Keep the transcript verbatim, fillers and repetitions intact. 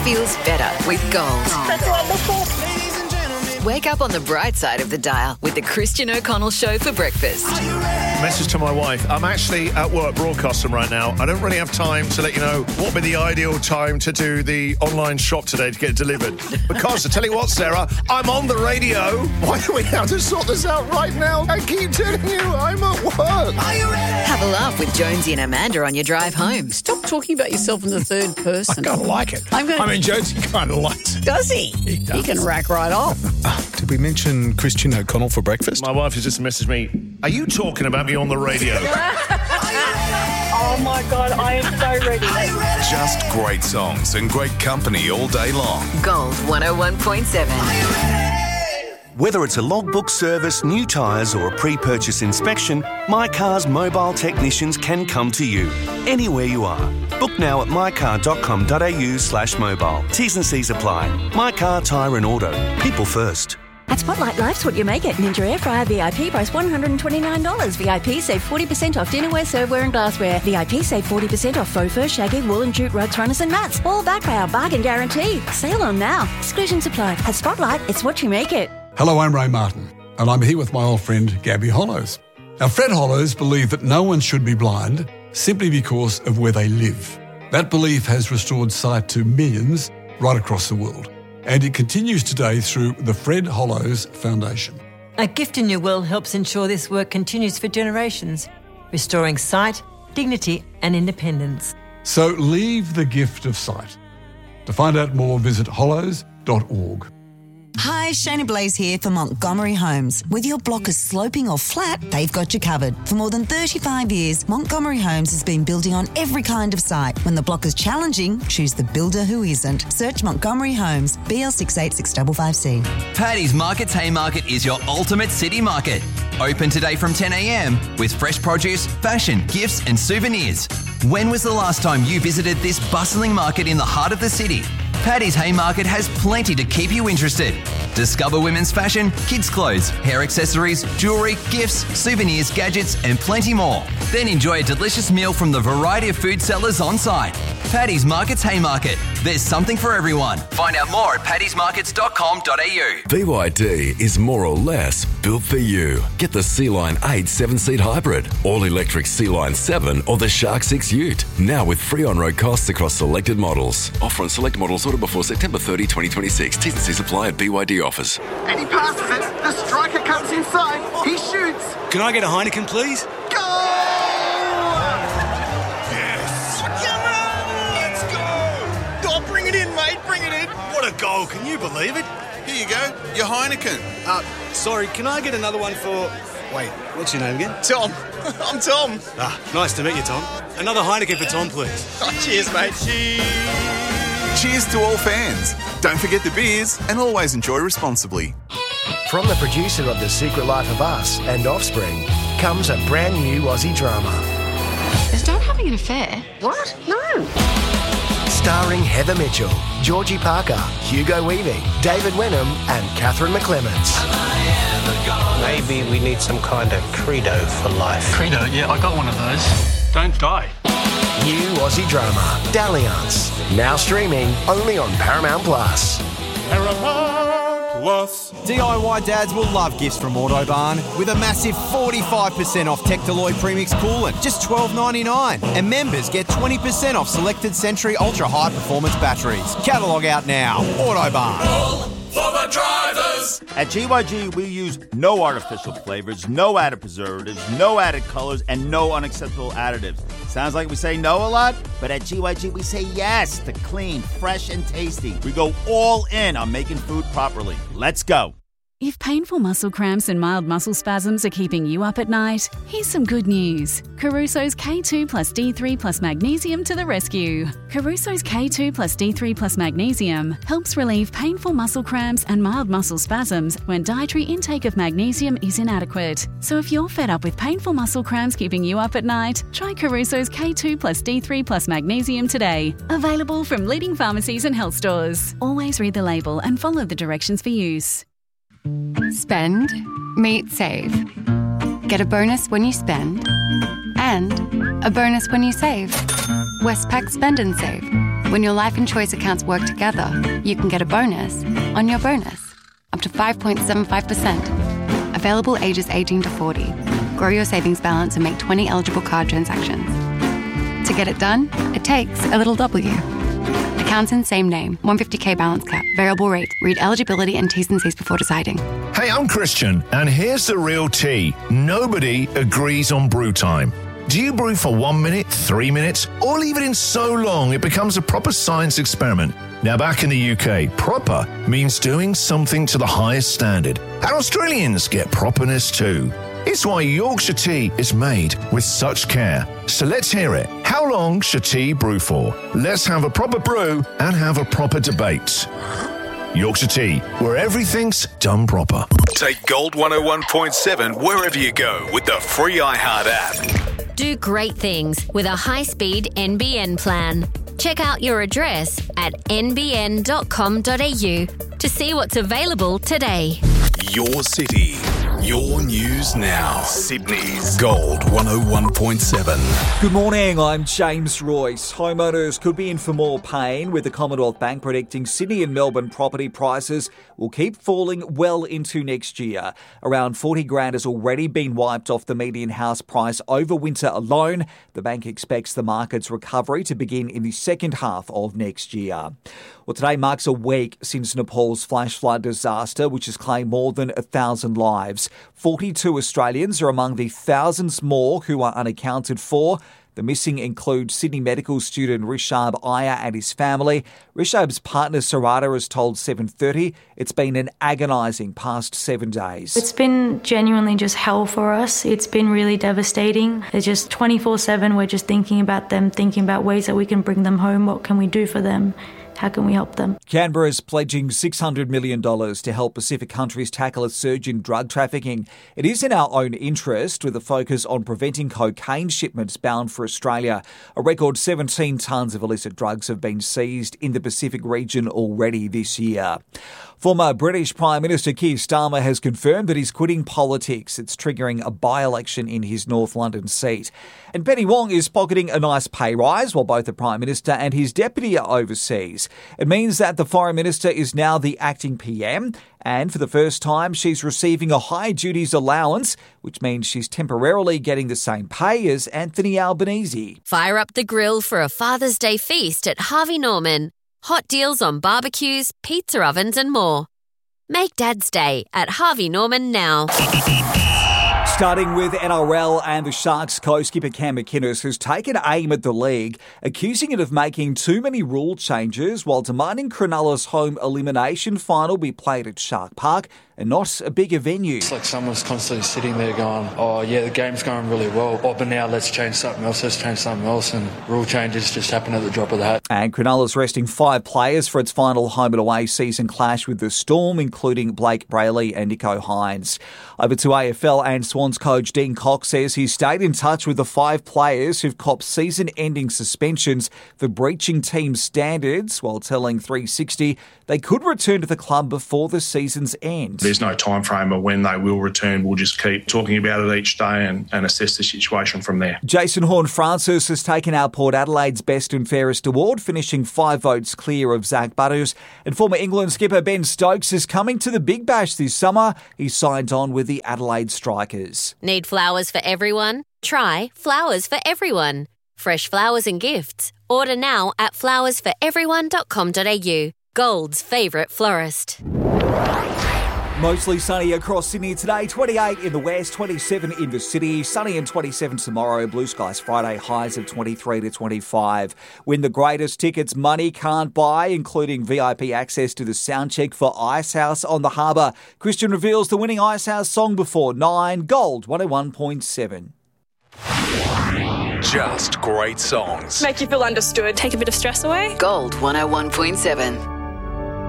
feels better with Gold. That's wonderful. Wake up on the bright side of the dial with the Christian O'Connell Show for breakfast. Message to my wife. I'm actually at work broadcasting right now. I don't really have time to let you know what would be the ideal time to do the online shop today to get it delivered. Because, I tell you what, Sarah, I'm on the radio. Why do we have to sort this out right now? I keep telling you, I'm at work. Are you ready? Have a laugh with Jonesy and Amanda on your drive home. Stop talking about yourself in the third person. I kind of like it. I'm gonna... I mean, Jonesy kind of likes it. Does he? He does. He can rack right off. Did we mention Christian O'Connell for breakfast? My wife has just messaged me, are you talking about me on the radio? Oh my God, I am so ready. Just great songs and great company all day long. Gold one oh one point seven. Whether it's a logbook service, new tyres or a pre-purchase inspection, My Car's mobile technicians can come to you, anywhere you are. Book now at mycar.com.au slash mobile. T's and C's apply. My Car, Tyre and Auto. People first. At Spotlight, life's what you make it. Ninja Air Fryer V I P price one hundred twenty-nine dollars. V I P save forty percent off dinnerware, serveware and glassware. V I P save forty percent off faux fur, shaggy, wool and jute rugs, runners and mats. All backed by our bargain guarantee. Sale on now. Exclusions apply. At Spotlight, it's what you make it. Hello, I'm Ray Martin, and I'm here with my old friend Gabby Hollows. Now, Fred Hollows believed that no one should be blind simply because of where they live. That belief has restored sight to millions right across the world. And it continues today through the Fred Hollows Foundation. A Gift in Your Will helps ensure this work continues for generations, restoring sight, dignity and independence. So leave the gift of sight. To find out more, visit hollows dot org. Hi, Shayna Blaze here for Montgomery Homes. Whether your block is sloping or flat, they've got you covered. For more than thirty-five years, Montgomery Homes has been building on every kind of site. When the block is challenging, choose the builder who isn't. Search Montgomery Homes, B L six eight six five five C. Paddy's Market's Haymarket is your ultimate city market. Open today from ten a.m. with fresh produce, fashion, gifts and souvenirs. When was the last time you visited this bustling market in the heart of the city? Paddy's Haymarket has plenty to keep you interested. Discover women's fashion, kids' clothes, hair accessories, jewellery, gifts, souvenirs, gadgets and plenty more. Then enjoy a delicious meal from the variety of food sellers on site. Paddy's Market's Haymarket. There's something for everyone. Find out more at paddys markets dot com dot a u. B Y D is more or less built for you. Get the Sea-Line eight seven-seat hybrid, all-electric Sea-Line seven or the Shark six Ute. Now with free on-road costs across selected models. Offer on select models ordered before September thirtieth, twenty twenty-six. T's and C's apply at B Y D offers. And he passes it. The striker comes inside. He shoots. Can I get a Heineken, please? Goal! Yes! Come on! Let's go! Oh, bring it in, mate. Bring it in. What a goal. Can you believe it? Here you go. Your Heineken. Uh, sorry, can I get another one for... Wait, what's your name again? Tom. I'm Tom. Ah, nice to meet you, Tom. Another Heineken for Tom, please. Oh, cheers, mate. Cheers. Cheers to all fans. Don't forget the beers and always enjoy responsibly. From the producer of The Secret Life of Us and Offspring comes a brand new Aussie drama. Is Dad having an affair? What? No. Starring Heather Mitchell, Georgie Parker, Hugo Weaving, David Wenham and Catherine McClements. Maybe we need some kind of credo for life. Credo? Yeah, I got one of those. Don't die. New Aussie drama, Dalliance. Now streaming only on Paramount Plus. Paramount Plus. D I Y dads will love gifts from Autobarn with a massive forty-five percent off Tectaloid Premix coolant, just twelve ninety-nine. And members get twenty percent off selected Century Ultra High Performance batteries. Catalogue out now. Autobarn. All for the drivers. At G Y G, we use no artificial flavors, no added preservatives, no added colors, and no unacceptable additives. Sounds like we say no a lot, but at G Y G, we say yes to clean, fresh, and tasty. We go all in on making food properly. Let's go. If painful muscle cramps and mild muscle spasms are keeping you up at night, here's some good news. Caruso's K two plus D three plus magnesium to the rescue. Caruso's K two plus D three plus magnesium helps relieve painful muscle cramps and mild muscle spasms when dietary intake of magnesium is inadequate. So if you're fed up with painful muscle cramps keeping you up at night, try Caruso's K two plus D three plus magnesium today. Available from leading pharmacies and health stores. Always read the label and follow the directions for use. Spend, meet, save. Get a bonus when you spend and a bonus when you save. Westpac Spend and Save. When your life and choice accounts work together, you can get a bonus on your bonus, up to five point seven five percent. Available ages eighteen to forty. Grow your savings balance and make twenty eligible card transactions. To get it done, it takes a little W. Accounts in same name, one hundred fifty thousand balance cap, variable rate. Read eligibility and T's and C's before deciding. Hey, I'm Christian, and here's the real tea. Nobody agrees on brew time. Do you brew for one minute, three minutes, or leave it in so long it becomes a proper science experiment? Now, back in the U K, proper means doing something to the highest standard. And Australians get properness too. It's why Yorkshire tea is made with such care. So let's hear it. How long should tea brew for? Let's have a proper brew and have a proper debate. Yorkshire Tea, where everything's done proper. Take Gold one oh one point seven wherever you go with the free iHeart app. Do great things with a high-speed N B N plan. Check out your address at n b n dot com dot a u to see what's available today. Your city, your news now. Sydney's Gold one oh one point seven. Good morning, I'm James Royce. Homeowners could be in for more pain, with the Commonwealth Bank predicting Sydney and Melbourne property prices will keep falling well into next year. Around forty grand has already been wiped off the median house price over winter alone. The bank expects the market's recovery to begin in the second half of next year. Well, today marks a week since Nepal's flash flood disaster, which has claimed more than a thousand lives. forty-two Australians are among the thousands more who are unaccounted for. The missing include Sydney medical student Rishab Iyer and his family. Rishab's partner Sarada has told seven thirty it's been an agonising past seven days. It's been genuinely just hell for us. It's been really devastating. It's just twenty-four seven, we're just thinking about them, thinking about ways that we can bring them home. What can we do for them? How can we help them? Canberra is pledging six hundred million dollars to help Pacific countries tackle a surge in drug trafficking. It is in our own interest, with a focus on preventing cocaine shipments bound for Australia. A record seventeen tonnes of illicit drugs have been seized in the Pacific region already this year. Former British Prime Minister Keir Starmer has confirmed that he's quitting politics. It's triggering a by-election in his North London seat. And Penny Wong is pocketing a nice pay rise while both the Prime Minister and his deputy are overseas. It means that the Foreign Minister is now the acting P M, and for the first time she's receiving a high duties allowance, which means she's temporarily getting the same pay as Anthony Albanese. Fire up the grill for a Father's Day feast at Harvey Norman. Hot deals on barbecues, pizza ovens and more. Make Dad's Day at Harvey Norman now. Starting with N R L, and the Sharks co-skipper Cam McInnes has taken aim at the league, accusing it of making too many rule changes while demanding Cronulla's home elimination final be played at Shark Park and not a bigger venue. It's like someone's constantly sitting there going, oh yeah, the game's going really well, oh, but now let's change something else, let's change something else, and rule changes just happen at the drop of the hat. And Cronulla's resting five players for its final home and away season clash with the Storm, including Blake Brayley and Nico Hines. Over to A F L, and Swans coach Dean Cox says he's stayed in touch with the five players who've copped season-ending suspensions for breaching team standards, while telling three sixty they could return to the club before the season's end. There's no time frame of when they will return. We'll just keep talking about it each day and, and assess the situation from there. Jason Horne-Francis has taken out Port Adelaide's Best and Fairest award, finishing five votes clear of Zach Butters. And former England skipper Ben Stokes is coming to the Big Bash this summer. He's signed on with the Adelaide Strikers. Need flowers for everyone? Try Flowers for Everyone. Fresh flowers and gifts. Order now at flowers for everyone dot com dot a u. Gold's favourite florist. Mostly sunny across Sydney today, twenty-eight in the west, twenty-seven in the city, sunny and twenty-seven tomorrow, blue skies Friday, highs of twenty-three to twenty-five. Win the greatest tickets money can't buy, including V I P access to the soundcheck for Icehouse on the Harbour. Christian reveals the winning Icehouse song before nine, Gold one oh one point seven. Just great songs. Make you feel understood. Take a bit of stress away. Gold one oh one point seven.